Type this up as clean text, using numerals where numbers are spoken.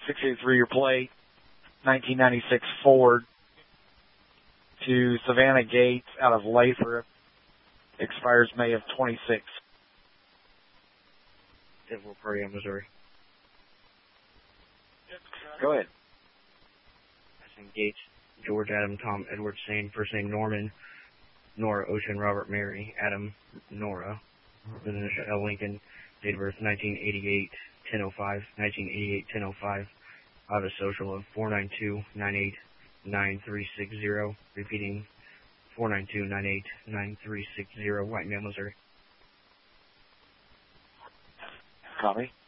683 your plate, 1996 Ford. To Savannah Gates out of Lathrop, expires May of 26. 10-4 party on Missouri. Go ahead. Gates, George, Adam, Tom, Edward, Shane, first name Norman, Nora, Ocean, Robert, Mary, Adam, Nora, L. Lincoln, date of birth 1988, 1005, 1988, 1005, out of social of 492-98-9360, repeating 492-98-9360, White Mill, Missouri. Copy.